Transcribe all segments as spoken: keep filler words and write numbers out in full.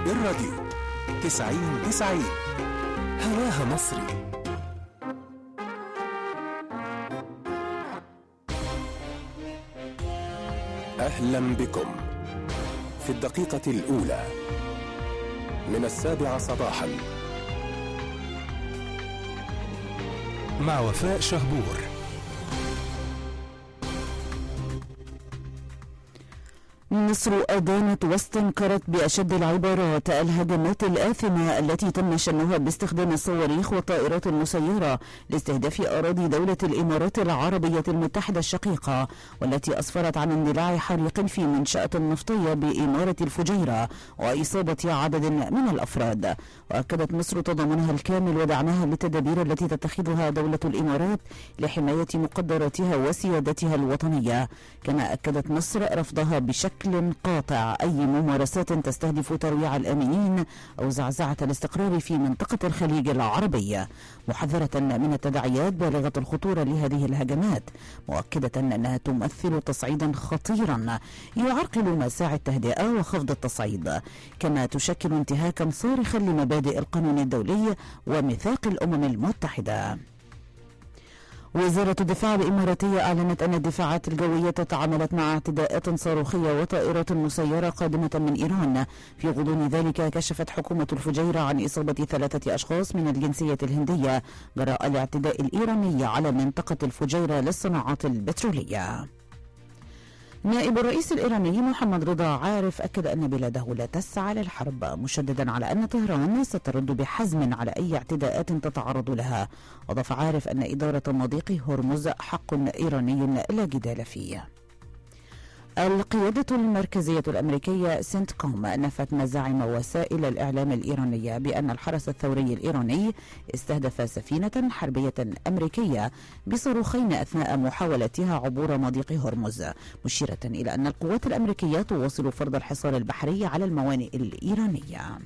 الراديو تسعين تسعين هواها مصري. أهلا بكم في الدقيقة الأولى من السابعة صباحا مع وفاء شهبور. مصر أدانت واستنكرت بأشد العبارات الهجمات الآثمة التي تم شنها باستخدام الصواريخ والطائرات المسيرة لاستهداف أراضي دولة الإمارات العربية المتحدة الشقيقة، والتي أسفرت عن اندلاع حريق في منشأة نفطية بإمارة الفجيرة وإصابة عدد من الأفراد. وأكدت مصر تضامنها الكامل ودعمها للتدابير التي تتخذها دولة الإمارات لحماية مقدراتها وسيادتها الوطنية. كما أكدت مصر رفضها بشكل قاطع أي ممارسات تستهدف ترويع الآمنين أو زعزعة الاستقرار في منطقة الخليج العربية، محذرة من التداعيات بالغة الخطورة لهذه الهجمات، مؤكدة أنها تمثل تصعيدا خطيرا يعرقل مساعي التهدئة وخفض التصعيد، كما تشكل انتهاكا صارخا لمبادئ القانون الدولي وميثاق الأمم المتحدة. وزارة الدفاع الإماراتية أعلنت أن الدفاعات الجوية تعاملت مع اعتداءات صاروخية وطائرات مسيرة قادمة من إيران. في غضون ذلك كشفت حكومة الفجيرة عن إصابة ثلاثة أشخاص من الجنسية الهندية جراء الاعتداء الإيراني على منطقة الفجيرة للصناعات البترولية. نائب الرئيس الإيراني محمد رضا عارف أكد أن بلاده لا تسعى للحرب، مشددا على أن طهران سترد بحزم على أي اعتداءات تتعرض لها. أضاف عارف أن إدارة مضيق هرمز حق إيراني لا جدال فيه. القيادة المركزية الأمريكية سنتكوم نفت مزاعم وسائل الإعلام الإيرانية بأن الحرس الثوري الإيراني استهدف سفينة حربية أمريكية بصاروخين أثناء محاولتها عبور مضيق هرمز، مشيرة إلى أن القوات الأمريكية تواصل فرض الحصار البحري على الموانئ الإيرانية.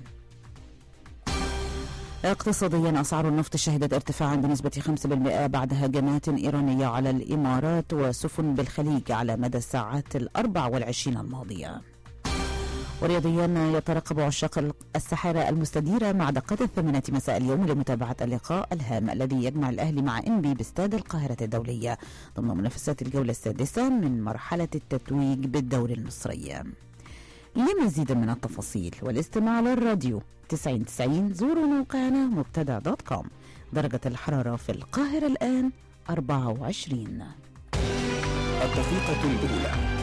اقتصاديا، أسعار النفط شهدت ارتفاعا بنسبة خمسة بالمئة بعد هجمات إيرانية على الإمارات وسفن بالخليج على مدى الساعات الأربع والعشرين الماضية. ورياضيا، يترقب عشاق السحارة المستديرة مع دقات الثامنة مساء اليوم لمتابعة اللقاء الهام الذي يجمع الأهلي مع إنبي باستاد القاهرة الدولية ضمن منافسات الجولة السادسة من مرحلة التتويج بالدوري المصري. لمزيد من التفاصيل والاستماع للراديو تسعين تسعين زوروا موقعنا مبتدأ دوت كوم. درجة الحرارة في القاهرة الآن أربعة وعشرين. الدقيقة الأولى